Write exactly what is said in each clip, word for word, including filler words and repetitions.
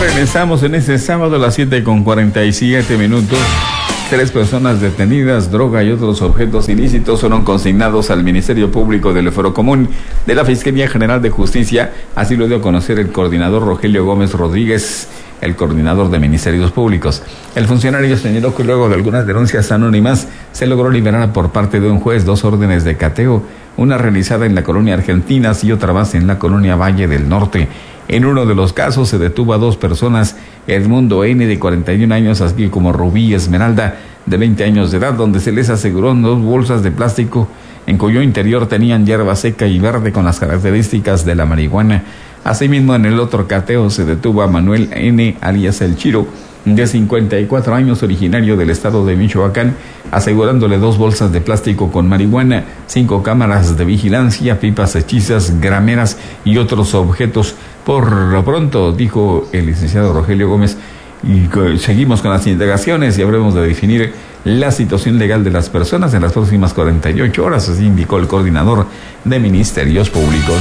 Regresamos en este sábado a las siete con cuarenta y siete minutos. Tres personas detenidas, droga y otros objetos ilícitos fueron consignados al Ministerio Público del Fuero Común de la Fiscalía General de Justicia. Así lo dio a conocer el coordinador Rogelio Gómez Rodríguez, el coordinador de Ministerios Públicos. El funcionario señaló que luego de algunas denuncias anónimas se logró liberar por parte de un juez dos órdenes de cateo, una realizada en la colonia Argentinas y otra más en la colonia Valle del Norte. En uno de los casos se detuvo a dos personas, Edmundo N., de cuarenta y un años, así como Rubí Esmeralda, de veinte años de edad, donde se les aseguró dos bolsas de plástico en cuyo interior tenían hierba seca y verde con las características de la marihuana. Asimismo, en el otro cateo se detuvo a Manuel N., alias El Chiro, de cincuenta y cuatro años, originario del estado de Michoacán, asegurándole dos bolsas de plástico con marihuana, cinco cámaras de vigilancia, pipas hechizas, grameras y otros objetos. Por lo pronto, dijo el licenciado Rogelio Gómez, y seguimos con las indagaciones y habremos de definir la situación legal de las personas en las próximas cuarenta y ocho horas, así indicó el coordinador de Ministerios Públicos.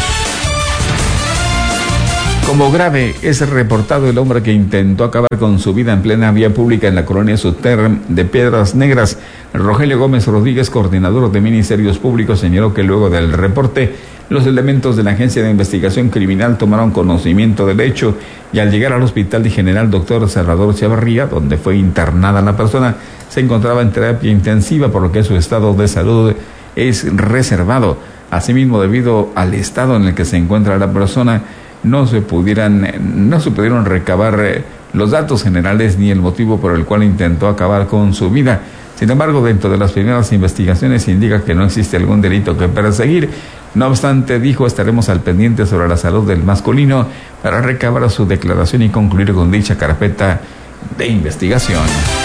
Como grave es reportado el hombre que intentó acabar con su vida en plena vía pública en la colonia Suterm de Piedras Negras. Rogelio Gómez Rodríguez, coordinador de Ministerios Públicos, señaló que luego del reporte, los elementos de la Agencia de Investigación Criminal tomaron conocimiento del hecho y al llegar al Hospital General Doctor Salvador Chavarría, donde fue internada la persona, se encontraba en terapia intensiva, por lo que su estado de salud es reservado. Asimismo, debido al estado en el que se encuentra la persona, no se pudieran, no se pudieron recabar eh, los datos generales ni el motivo por el cual intentó acabar con su vida. Sin embargo, dentro de las primeras investigaciones se indica que no existe algún delito que perseguir. No obstante, dijo, estaremos al pendiente sobre la salud del masculino para recabar su declaración y concluir con dicha carpeta de investigación.